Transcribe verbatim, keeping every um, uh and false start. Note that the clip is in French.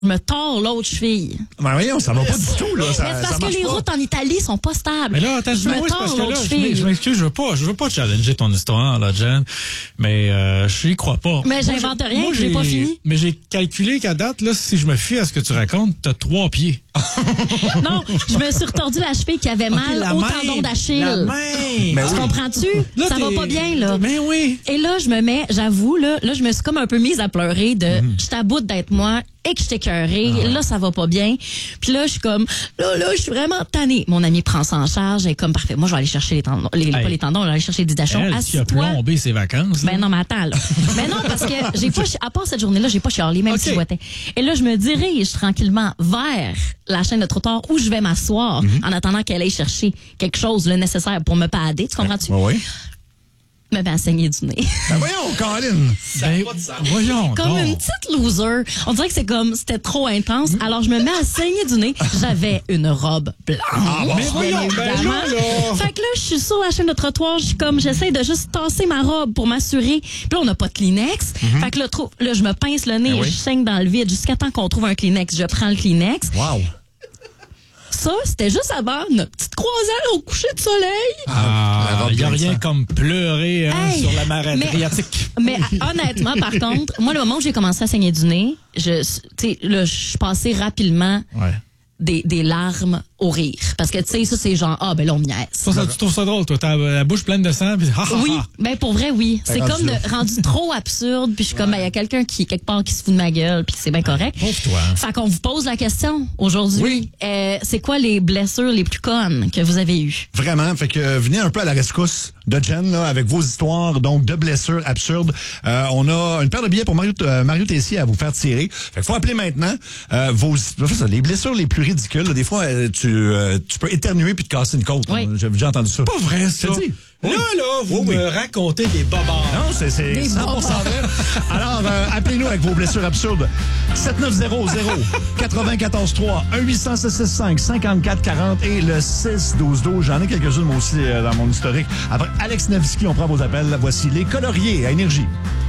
je me tords l'autre cheville. Ben voyons, ça va pas du tout, là. Ça, Mais c'est parce ça que marche les pas. routes en Italie sont pas stables. Mais là, attends, je me moi, c'est parce tords que là, l'autre je m'ex- je cheville. m'excuse, je veux pas, je veux pas challenger ton histoire, là, Jen, mais euh, je n'y crois pas. Mais Moi, j'invente j'ai- rien, moi, je l'ai j'ai- pas fini. Mais j'ai calculé qu'à date, là, si je me fie à ce que tu racontes, t'as trois pieds. Non, je me suis retordu la cheville qui avait mal la au main, tendon d'Achille. la main. Mais Tu oui. comprends-tu? Là, Ça va t'es- pas bien, là. Mais oui. Et là, je me mets, j'avoue, là, là, je me suis comme un peu mise à pleurer de, je t'aboute d'être moi et que je t'ai écœurée. Là, ça va pas bien. Puis là, je suis comme, là, là, je suis vraiment tannée. Mon ami prend ça en charge et comme, parfait, moi, je vais aller chercher les tendons, les, Hey. pas les tendons, je vais aller chercher des didachons. Elle qui a Assis-toi. plombé ses vacances. là. Ben non, mais attends, là. Ben non, parce que j'ai pas, chi- à part cette journée-là, j'ai pas chialé, même Ok. si je boitais. Et là, je me dirige tranquillement vers la chaîne de trottoir où je vais m'asseoir en attendant qu'elle aille chercher quelque chose, le nécessaire pour me pader. Tu comprends-tu? Ben oui. Me mets à saigner du nez. Ben voyons, Colin. Ben, voyons Comme donc. une petite loser. On dirait que c'est comme, c'était trop intense. Alors, je me mets à saigner du nez. J'avais une robe blanche. bon, mais voyons, ben évidemment. là, là. Fait que là, je suis sur la chaîne de trottoir. Je suis comme, j'essaie de juste tasser ma robe pour m'assurer. Puis là, on n'a pas de Kleenex. Fait que là, trop, là, je me pince le nez. Ben oui. Je saigne dans le vide jusqu'à temps qu'on trouve un Kleenex. Je prends le Kleenex. Wow. Ça, c'était juste avant notre petite croisière au coucher de soleil. Ah, La robe il n'y a glissante. rien comme pleurer hein, Hey, sur la mer mais- Adriatique. Mais honnêtement, par contre, moi, le moment où j'ai commencé à saigner du nez, je, tu sais, là, je suis passée rapidement Ouais. des, des larmes au rire. Parce que, tu sais, ça, c'est genre, ah, ben là, on me niaise. Ça, ça, tu trouves ça drôle, toi? T'as la bouche pleine de sang, puis ha, ha, Oui, ha. ben pour vrai, oui. C'est rendu comme là. de- rendu trop absurde, puis je suis comme, ben, il y a quelqu'un qui, quelque part, qui se fout de ma gueule, puis c'est bien correct. Pauvre toi. Fait qu'on vous pose la question aujourd'hui. Oui. Euh, c'est quoi les blessures les plus connes que vous avez eues? Vraiment, fait que euh, venez un peu à la rescousse de Jen là, avec vos histoires donc de blessures absurdes. Euh, on a une paire de billets pour Mario, euh, Mario Tessier à vous faire tirer. Fait que faut appeler maintenant euh, vos ça, les blessures les plus ridicules. Là, des fois, euh, tu, euh, tu peux éternuer puis te casser une côte. Oui. Hein. J'ai déjà entendu ça. Pas vrai, ça. Je te dis. Là, Oui. là, vous Oui, oui. me racontez des bobards. Non, c'est c'est Des cent pour cent vrai. Alors, euh, appelez-nous avec vos blessures absurdes. sept neuf zéro zéro neuf quatre trois un huit zéro six six cinq cinq quatre quatre zéro et le six douze douze. J'en ai quelques-unes moi aussi euh, dans mon historique. Après Alex Nevsky, on prend vos appels. Voici les coloriers à Énergie.